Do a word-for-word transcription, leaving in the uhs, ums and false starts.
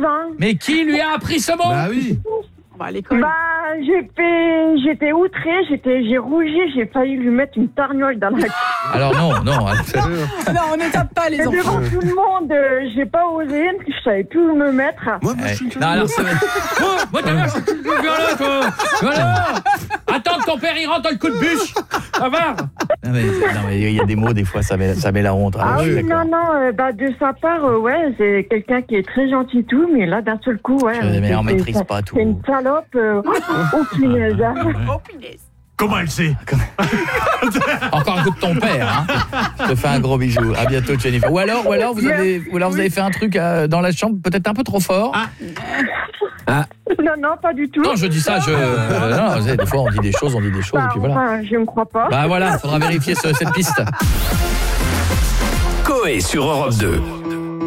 ans. Mais qui lui a appris ce mot? Bah oui. Bah, à l'école. Bah, j'ai fait, j'étais outrée, j'étais, j'ai rougi, j'ai failli lui mettre une tarniole dans la gueule. Alors non, non. Non, on ne tape pas les Et devant enfants. tout le monde, euh, j'ai pas osé, je savais plus où me mettre. Moi, moi, Eh, je suis une non, alors c'est... Oh, moi, t'as l'air... Voilà, toi. Voilà. Attends que ton père il rentre dans le coup de bûche. Ça va. Non mais non, mais il y a des mots des fois ça met ça met la honte. Ah je suis oui, d'accord. non, non, euh, bah, de sa part, euh, ouais, c'est quelqu'un qui est très gentil et tout, mais là, d'un seul coup, ouais. Je- mais c'est- on c'est- maîtrise c'est- pas tout. C'est une salope, euh, oh, punaise, hein. Oh, punaise. Comment elle sait? Encore un coup de ton père, hein. Je te fais un gros bisou. À bientôt, Jennifer. Ou alors, ou alors vous avez, ou alors vous avez fait un truc euh, dans la chambre, peut-être un peu trop fort. Ah. Non, non, pas du tout. Non, je dis ça, je. euh, non, vous savez, des fois, on dit des choses, on dit des choses, Bah, et puis voilà. enfin, je ne crois pas. Bah voilà, faudra vérifier ce- cette piste. Coé sur Europe deux.